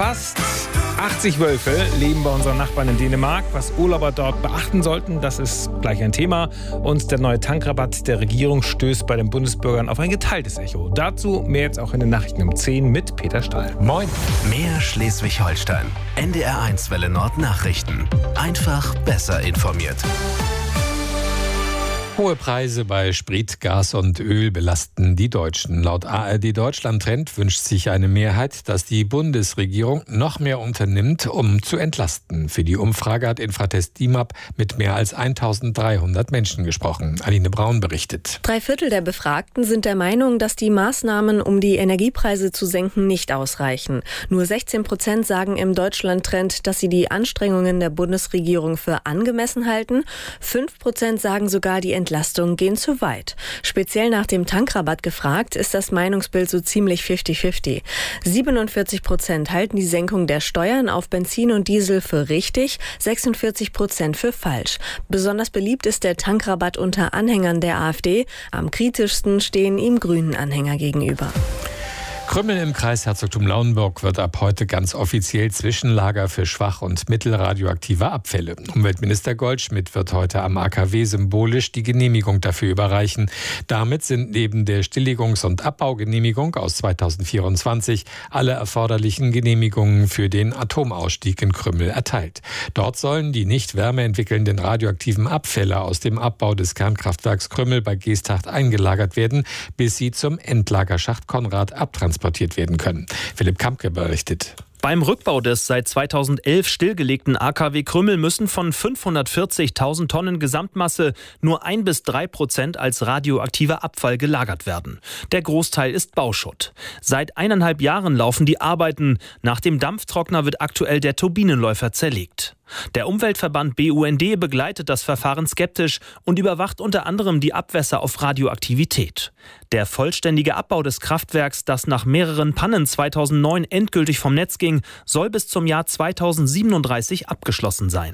Fast 80 Wölfe leben bei unseren Nachbarn in Dänemark. Was Urlauber dort beachten sollten, das ist gleich ein Thema. Und der neue Tankrabatt der Regierung stößt bei den Bundesbürgern auf ein geteiltes Echo. Dazu mehr jetzt auch in den Nachrichten um 10 mit Peter Stahl. Moin. Mehr Schleswig-Holstein. NDR1 Welle Nord Nachrichten. Einfach besser informiert. Hohe Preise bei Sprit, Gas und Öl belasten die Deutschen. Laut ARD Deutschland Trend wünscht sich eine Mehrheit, dass die Bundesregierung noch mehr unternimmt, um zu entlasten. Für die Umfrage hat Infratest DIMAP mit mehr als 1300 Menschen gesprochen. Aline Braun berichtet. 3/4 der Befragten sind der Meinung, dass die Maßnahmen, um die Energiepreise zu senken, nicht ausreichen. Nur 16% sagen im Deutschland Trend, dass sie die Anstrengungen der Bundesregierung für angemessen halten. 5% sagen sogar, die Entlastungen gehen zu weit. Speziell nach dem Tankrabatt gefragt, ist das Meinungsbild so ziemlich 50-50. 47% halten die Senkung der Steuern auf Benzin und Diesel für richtig, 46% für falsch. Besonders beliebt ist der Tankrabatt unter Anhängern der AfD. Am kritischsten stehen ihm grünen Anhänger gegenüber. Krümmel im Kreis Herzogtum Lauenburg wird ab heute ganz offiziell Zwischenlager für schwach- und mittelradioaktive Abfälle. Umweltminister Goldschmidt wird heute am AKW symbolisch die Genehmigung dafür überreichen. Damit sind neben der Stilllegungs- und Abbaugenehmigung aus 2024 alle erforderlichen Genehmigungen für den Atomausstieg in Krümmel erteilt. Dort sollen die nicht wärmeentwickelnden radioaktiven Abfälle aus dem Abbau des Kernkraftwerks Krümmel bei Geesthacht eingelagert werden, bis sie zum Endlagerschacht Konrad abtransportiert werden können. Philipp Kampke berichtet. Beim Rückbau des seit 2011 stillgelegten AKW Krümmel müssen von 540.000 Tonnen Gesamtmasse nur 1-3% als radioaktiver Abfall gelagert werden. Der Großteil ist Bauschutt. Seit 1,5 Jahren laufen die Arbeiten. Nach dem Dampftrockner wird aktuell der Turbinenläufer zerlegt. Der Umweltverband BUND begleitet das Verfahren skeptisch und überwacht unter anderem die Abwässer auf Radioaktivität. Der vollständige Abbau des Kraftwerks, das nach mehreren Pannen 2009 endgültig vom Netz ging, soll bis zum Jahr 2037 abgeschlossen sein.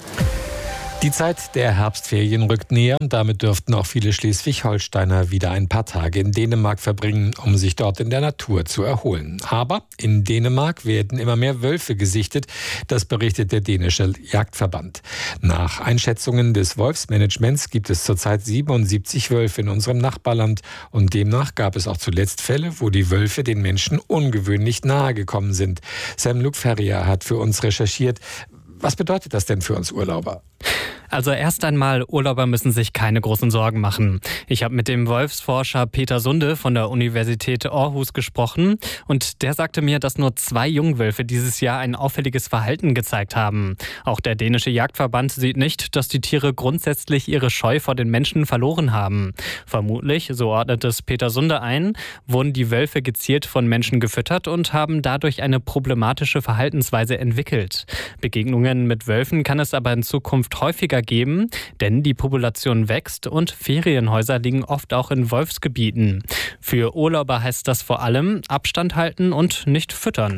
Die Zeit der Herbstferien rückt näher und damit dürften auch viele Schleswig-Holsteiner wieder ein paar Tage in Dänemark verbringen, um sich dort in der Natur zu erholen. Aber in Dänemark werden immer mehr Wölfe gesichtet, das berichtet der dänische Jagdverband. Nach Einschätzungen des Wolfsmanagements gibt es zurzeit 77 Wölfe in unserem Nachbarland und demnach gab es auch zuletzt Fälle, wo die Wölfe den Menschen ungewöhnlich nahe gekommen sind. Sam Luke Ferrier hat für uns recherchiert. Was bedeutet das denn für uns Urlauber? Also erst einmal, Urlauber müssen sich keine großen Sorgen machen. Ich habe mit dem Wolfsforscher Peter Sunde von der Universität Aarhus gesprochen und der sagte mir, dass nur 2 Jungwölfe dieses Jahr ein auffälliges Verhalten gezeigt haben. Auch der dänische Jagdverband sieht nicht, dass die Tiere grundsätzlich ihre Scheu vor den Menschen verloren haben. Vermutlich, so ordnet es Peter Sunde ein, wurden die Wölfe gezielt von Menschen gefüttert und haben dadurch eine problematische Verhaltensweise entwickelt. Begegnungen mit Wölfen kann es aber in Zukunft häufiger geben, denn die Population wächst und Ferienhäuser liegen oft auch in Wolfsgebieten. Für Urlauber heißt das vor allem Abstand halten und nicht füttern.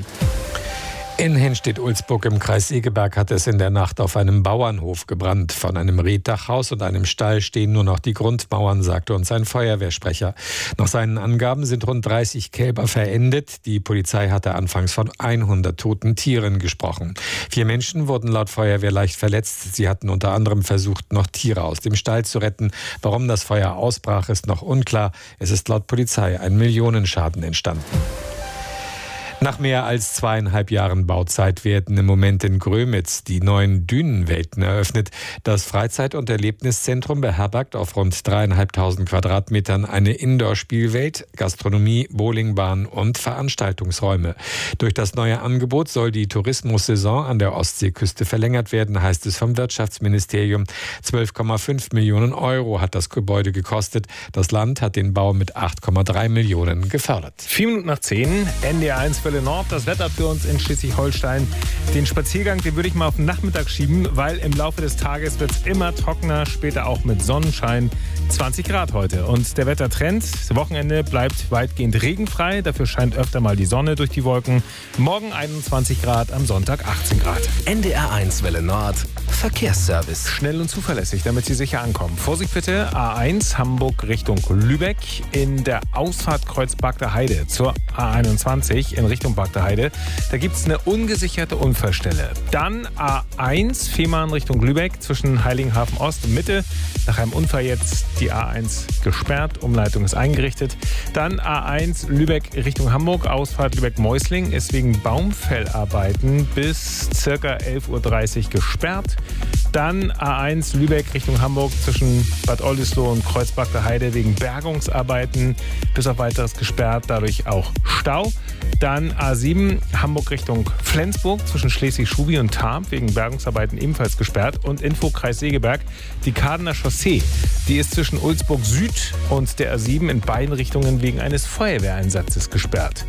In Henstedt-Ulzburg im Kreis Segeberg hat es in der Nacht auf einem Bauernhof gebrannt. Von einem Reetdachhaus und einem Stall stehen nur noch die Grundmauern, sagte uns ein Feuerwehrsprecher. Nach seinen Angaben sind rund 30 Kälber verendet. Die Polizei hatte anfangs von 100 toten Tieren gesprochen. 4 Menschen wurden laut Feuerwehr leicht verletzt. Sie hatten unter anderem versucht, noch Tiere aus dem Stall zu retten. Warum das Feuer ausbrach, ist noch unklar. Es ist laut Polizei ein Millionenschaden entstanden. Nach mehr als 2,5 Jahren Bauzeit werden im Moment in Grömitz die neuen Dünenwelten eröffnet. Das Freizeit- und Erlebniszentrum beherbergt auf rund 3.500 Quadratmetern eine Indoor-Spielwelt, Gastronomie, Bowlingbahn und Veranstaltungsräume. Durch das neue Angebot soll die Tourismussaison an der Ostseeküste verlängert werden, heißt es vom Wirtschaftsministerium. 12,5 Millionen Euro hat das Gebäude gekostet. Das Land hat den Bau mit 8,3 Millionen gefördert. 4 Minuten nach 10, NDR1 Welle Nord, das Wetter für uns in Schleswig-Holstein. Den Spaziergang, den würde ich mal auf den Nachmittag schieben, weil im Laufe des Tages wird es immer trockener, später auch mit Sonnenschein. 20 Grad heute. Und der Wettertrend, das Wochenende bleibt weitgehend regenfrei. Dafür scheint öfter mal die Sonne durch die Wolken. Morgen 21 Grad, am Sonntag 18 Grad. NDR1 Welle Nord. Verkehrsservice. Schnell und zuverlässig, damit Sie sicher ankommen. Vorsicht bitte, A1 Hamburg Richtung Lübeck. In der Ausfahrt Kreuz Bagder Heide zur A21 in Richtung Bagder Heide. Da gibt es eine ungesicherte Unfallstelle. Dann A1 Fehmarn Richtung Lübeck zwischen Heiligenhafen Ost und Mitte. Nach einem Unfall jetzt die A1 gesperrt, Umleitung ist eingerichtet. Dann A1 Lübeck Richtung Hamburg, Ausfahrt Lübeck-Meusling ist wegen Baumfellarbeiten bis ca. 11.30 Uhr gesperrt. Dann A1 Lübeck Richtung Hamburg zwischen Bad Oldesloe und Kreuz Bagder Heide wegen Bergungsarbeiten bis auf weiteres gesperrt, dadurch auch Stau. Dann A7 Hamburg Richtung Flensburg zwischen Schleswig-Schubi und Tarp wegen Bergungsarbeiten ebenfalls gesperrt. Und Info Kreis Segeberg, die Kadener Chaussee, die ist zwischen Ulsburg Süd und der A7 in beiden Richtungen wegen eines Feuerwehreinsatzes gesperrt.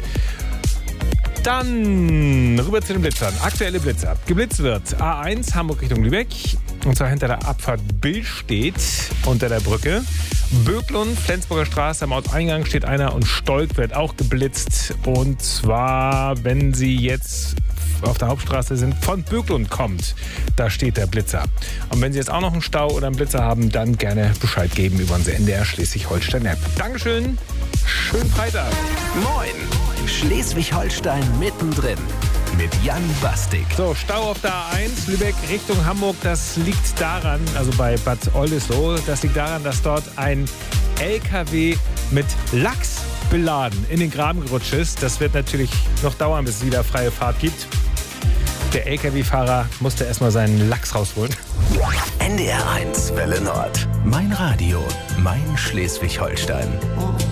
Dann rüber zu den Blitzern. Aktuelle Blitzer. Geblitzt wird A1 Hamburg Richtung Lübeck. Und zwar hinter der Abfahrt Billstedt unter der Brücke. Böglund, Flensburger Straße, am Ortseingang steht einer und Stolk wird auch geblitzt. Und zwar, wenn Sie jetzt auf der Hauptstraße sind, von Böglund kommt, da steht der Blitzer. Und wenn Sie jetzt auch noch einen Stau oder einen Blitzer haben, dann gerne Bescheid geben über unsere NDR Schleswig-Holstein-App. Dankeschön, schönen Freitag. Moin! Schleswig-Holstein mittendrin mit Jan Bastik. So, Stau auf der A1 Lübeck Richtung Hamburg, das liegt daran, also bei Bad Oldesloe, das liegt daran, dass dort ein LKW mit Lachs beladen in den Graben gerutscht ist. Das wird natürlich noch dauern, bis es wieder freie Fahrt gibt. Der LKW-Fahrer musste erstmal seinen Lachs rausholen. NDR1 Welle Nord. Mein Radio, mein Schleswig-Holstein.